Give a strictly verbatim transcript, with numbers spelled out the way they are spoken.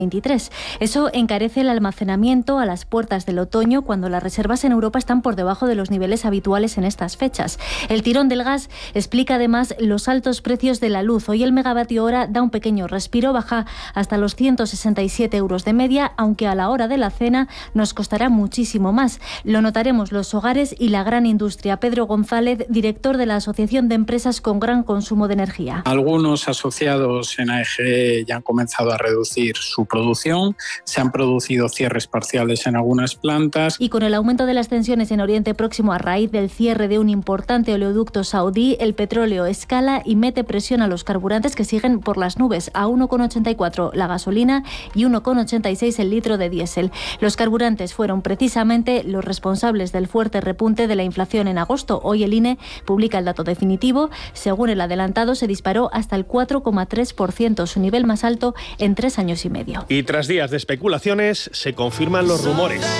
veintitrés. Eso encarece el almacenamiento a las puertas del otoño, cuando las reservas en Europa están por debajo de los niveles habituales en estas fechas. El tirón del gas explica además los altos precios de la luz. Hoy el megavatio hora da un pequeño respiro, baja hasta los ciento sesenta y siete euros de media, aunque a la hora de la cena nos costará muchísimo más. Lo notaremos los hogares y la gran industria. Pedro González, director de la Asociación de Empresas con Gran Consumo de Energía. Algunos asociados en A E G ya han comenzado a reducir su producción, se han producido cierres parciales en algunas plantas. Y con el aumento de las tensiones en Oriente Próximo a raíz del cierre de un importante oleoducto saudí, el petróleo escala y mete presión a los carburantes, que siguen por las nubes, a uno coma ochenta y cuatro la gasolina y uno coma ochenta y seis el litro de diésel. Los carburantes fueron precisamente los responsables del fuerte repunte de la inflación en agosto. Hoy el I N E publica el dato definitivo. Según el adelantado, se disparó hasta el cuatro coma tres por ciento, su nivel más alto en tres años y medio. Y tras días de especulaciones, se confirman los rumores.